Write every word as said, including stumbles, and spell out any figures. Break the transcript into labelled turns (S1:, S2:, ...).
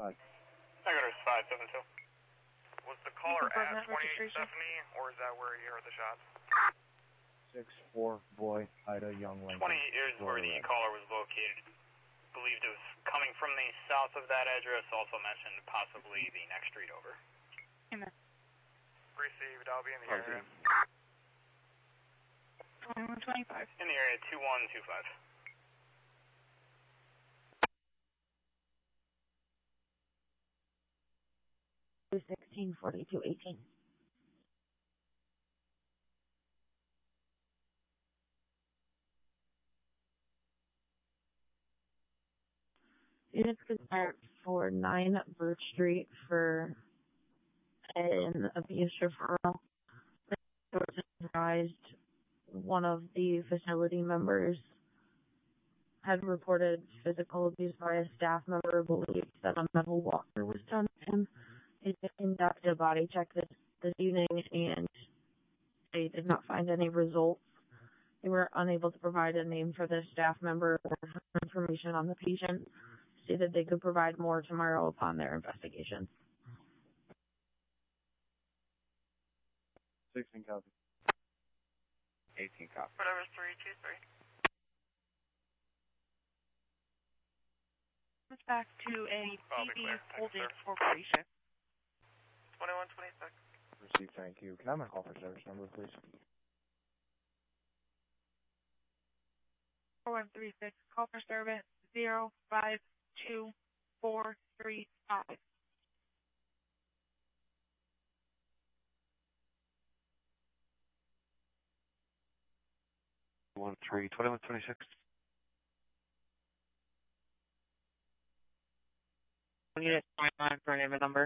S1: five.
S2: Negative five seven two. Was the caller at twenty-eight seventy, or is that where you heard the shots?
S1: six four, boy, Ida, Young, Lincoln.
S2: twenty is where the caller was located. Believed it was coming from the south of that address. Also mentioned possibly the next street over.
S3: Amen.
S2: Received. I'll be in the area.
S3: twenty-one twenty-five.
S2: In the area, two one two five.
S4: sixteen forty-two eighteen. Units dispatched for nine Birch Street for an abuse referral. It was advised one of the facility members had reported physical abuse by a staff member, believed that a metal walker was done to him. They did conduct a body check this, this evening, and they did not find any results. They were unable to provide a name for the staff member or information on the patient. Stated they could provide more tomorrow upon their investigation.
S1: sixteen copy.
S5: eighteen copy.
S3: Whatever, three two three. Comes back to a
S2: I'll
S3: T
S2: be
S3: V
S2: clear.
S3: Holdings
S2: Thanks, sir.
S3: Corporation.
S2: twenty-one twenty-six.
S1: Received, thank you. Can I have my call for service number, please?
S3: four one three six. Call for service zero five two four three five.
S5: One three twenty-one twenty-six.
S4: Unit twenty-nine for name and number.